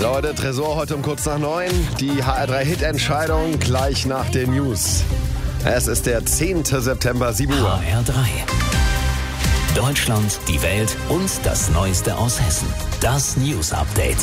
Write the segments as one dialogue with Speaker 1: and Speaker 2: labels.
Speaker 1: Leute, Tresor heute um kurz nach 9. Die HR3-Hit-Entscheidung gleich nach den News. Es ist der 10. September, 7 Uhr.
Speaker 2: HR3. Deutschland, die Welt und das Neueste aus Hessen. Das News Update.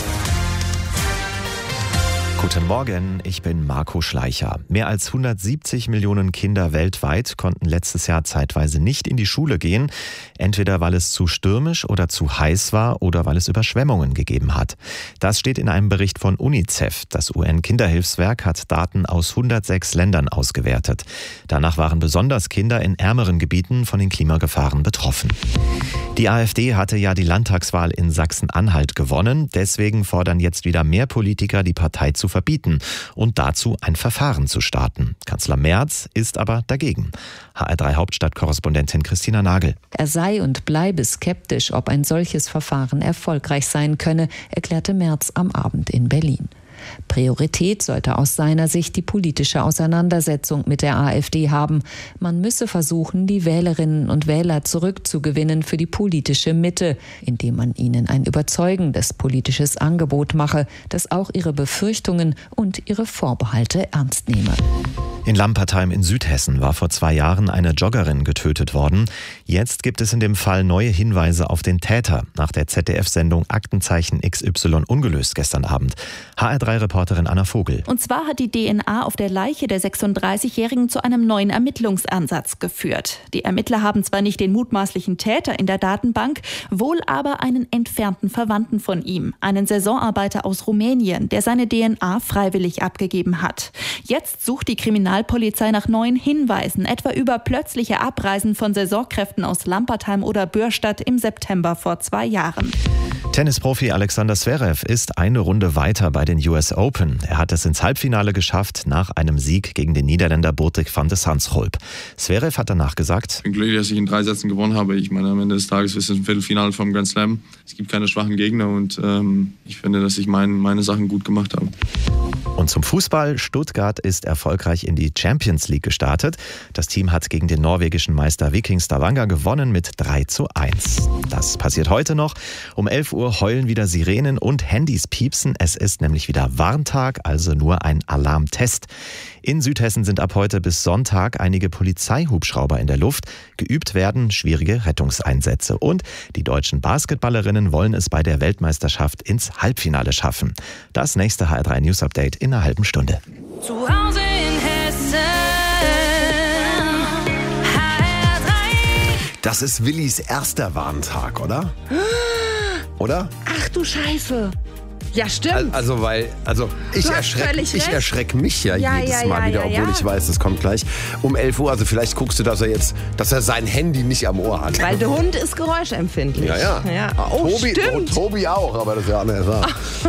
Speaker 3: Guten Morgen, ich bin Marco Schleicher. Mehr als 170 Millionen Kinder weltweit konnten letztes Jahr zeitweise nicht in die Schule gehen, entweder weil es zu stürmisch oder zu heiß war oder weil es Überschwemmungen gegeben hat. Das steht in einem Bericht von UNICEF. Das UN-Kinderhilfswerk hat Daten aus 106 Ländern ausgewertet. Danach waren besonders Kinder in ärmeren Gebieten von den Klimagefahren betroffen. Die AfD hatte ja die Landtagswahl in Sachsen-Anhalt gewonnen. Deswegen fordern jetzt wieder mehr Politiker, die Partei zu verbieten und dazu ein Verfahren zu starten. Kanzler Merz ist aber dagegen. HR3-Hauptstadtkorrespondentin Christina Nagel.
Speaker 4: Er sei und bleibe skeptisch, ob ein solches Verfahren erfolgreich sein könne, erklärte Merz am Abend in Berlin. Priorität sollte aus seiner Sicht die politische Auseinandersetzung mit der AfD haben. Man müsse versuchen, die Wählerinnen und Wähler zurückzugewinnen für die politische Mitte, indem man ihnen ein überzeugendes politisches Angebot mache, das auch ihre Befürchtungen und ihre Vorbehalte ernst nehme.
Speaker 3: In Lampertheim in Südhessen war vor 2 Jahren eine Joggerin getötet worden. Jetzt gibt es in dem Fall neue Hinweise auf den Täter nach der ZDF-Sendung Aktenzeichen XY ungelöst gestern Abend. HR3-Reporterin Anna Vogel.
Speaker 5: Und zwar hat die DNA auf der Leiche der 36-Jährigen zu einem neuen Ermittlungsansatz geführt. Die Ermittler haben zwar nicht den mutmaßlichen Täter in der Datenbank, wohl aber einen entfernten Verwandten von ihm, einen Saisonarbeiter aus Rumänien, der seine DNA freiwillig abgegeben hat. Jetzt sucht die Kriminalpolizei nach neuen Hinweisen, etwa über plötzliche Abreisen von Saisonkräften aus Lampertheim oder Bürstadt im September vor 2 Jahren.
Speaker 3: Tennisprofi Alexander Zverev ist eine Runde weiter bei den US Open. Er hat es ins Halbfinale geschafft nach einem Sieg gegen den Niederländer Botic van de Zandschulp. Zverev hat danach gesagt:
Speaker 6: Ich bin glücklich, dass ich in 3 Sätzen gewonnen habe. Ich meine, am Ende des Tages ist es ein Viertelfinale vom Grand Slam. Es gibt keine schwachen Gegner und ich finde, dass ich meine Sachen gut gemacht habe.
Speaker 3: Und zum Fußball. Stuttgart ist erfolgreich in die Champions League gestartet. Das Team hat gegen den norwegischen Meister Viking Stavanger gewonnen mit 3:1. Das passiert heute noch. Um 11 Uhr heulen wieder Sirenen und Handys piepsen. Es ist nämlich wieder Warntag, also nur ein Alarmtest. In Südhessen sind ab heute bis Sonntag einige Polizeihubschrauber in der Luft. Geübt werden schwierige Rettungseinsätze. Und die deutschen Basketballerinnen wollen es bei der Weltmeisterschaft ins Halbfinale schaffen. Das nächste HR3 News Update in einer halben Stunde.
Speaker 7: Zu Hause in Hessen. HR3.
Speaker 1: Das ist Willis erster Warntag, oder? Oder?
Speaker 8: Ach du Scheiße. Ja, stimmt.
Speaker 1: Ich erschrecke mich jedes Mal wieder, obwohl ich weiß, es kommt gleich um 11 Uhr. Also vielleicht guckst du, dass er sein Handy nicht am Ohr hat.
Speaker 8: Weil der Hund ist geräuschempfindlich.
Speaker 1: Ja.
Speaker 8: Oh,
Speaker 1: Tobi,
Speaker 8: stimmt.
Speaker 1: Tobi auch, aber das ist ja eine Sache.